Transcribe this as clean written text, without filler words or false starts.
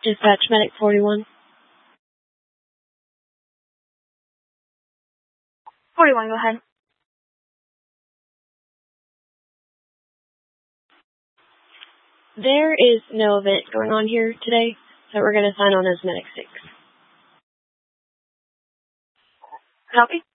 Dispatch Medic 41. 41, go ahead. There is no event going on here today, so we're going to sign on as Medic 6. Copy.